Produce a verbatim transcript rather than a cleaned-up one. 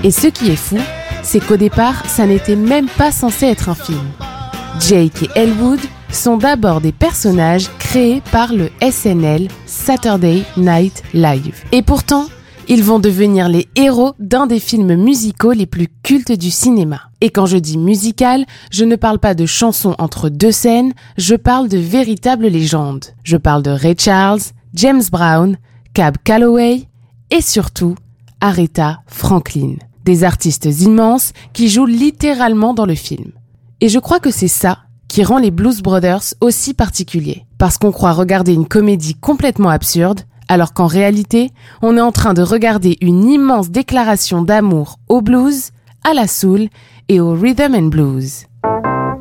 Et ce qui est fou, c'est qu'au départ, ça n'était même pas censé être un film. Jake et Elwood sont d'abord des personnages créés par le S N L, Saturday Night Live. Et pourtant, ils vont devenir les héros d'un des films musicaux les plus cultes du cinéma. Et quand je dis musical, je ne parle pas de chansons entre deux scènes, je parle de véritables légendes. Je parle de Ray Charles, James Brown, Cab Calloway et surtout Aretha Franklin. Des artistes immenses qui jouent littéralement dans le film. Et je crois que c'est ça qui rend les Blues Brothers aussi particuliers. Parce qu'on croit regarder une comédie complètement absurde, alors qu'en réalité, on est en train de regarder une immense déclaration d'amour au blues, à la soul et au rhythm and blues.